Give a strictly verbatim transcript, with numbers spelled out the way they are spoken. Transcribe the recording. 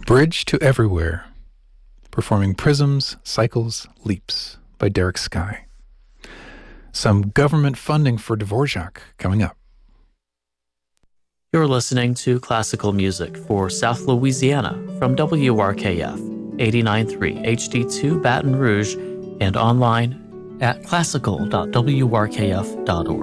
Bridge to Everywhere, performing Prisms, Cycles, Leaps by Derek Sky. Some government funding for Dvorak coming up. You're listening to classical music for South Louisiana from W R K F eighty-nine point three H D two Baton Rouge and online at classical dot w r k f dot org.